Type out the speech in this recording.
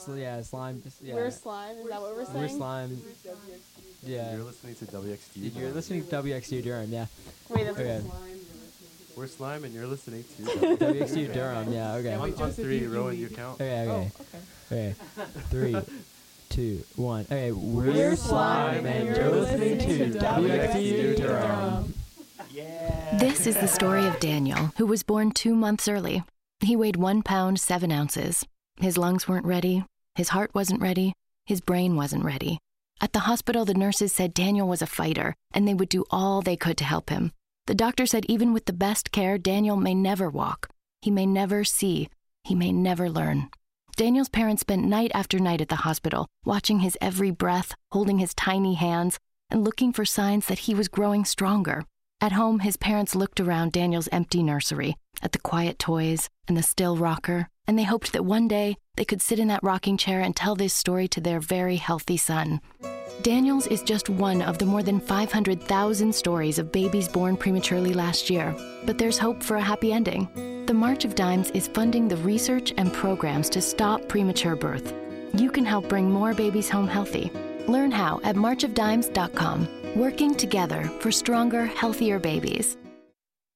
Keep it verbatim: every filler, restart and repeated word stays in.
sl- yeah, slime. Just, yeah. We're slime. Is that what we're saying? We're slime. Yeah. You're listening to W X T. You're listening to W X T Durham, yeah. Wait, that's Okay. We're slime, and you're listening to W X T Durham, yeah, okay. On, on three, Rowan, you count. Okay, okay. Oh, okay. Okay. Three, two, one. Okay, we're, We're slime, and you're listening to W X T Durham. This is the story of Daniel, who was born two months early. He weighed one pound, seven ounces. His lungs weren't ready. His heart wasn't ready. His brain wasn't ready. At the hospital, the nurses said Daniel was a fighter, and they would do all they could to help him. The doctor said even with the best care, Daniel may never walk. He may never see. He may never learn. Daniel's parents spent night after night at the hospital, watching his every breath, holding his tiny hands, and looking for signs that he was growing stronger. At home, his parents looked around Daniel's empty nursery, at the quiet toys and the still rocker, and they hoped that one day they could sit in that rocking chair and tell this story to their very healthy son. Daniel's is just one of the more than five hundred thousand stories of babies born prematurely last year, but there's hope for a happy ending. The March of Dimes is funding the research and programs to stop premature birth. You can help bring more babies home healthy. Learn how at march of dimes dot com. Working together for stronger, healthier babies.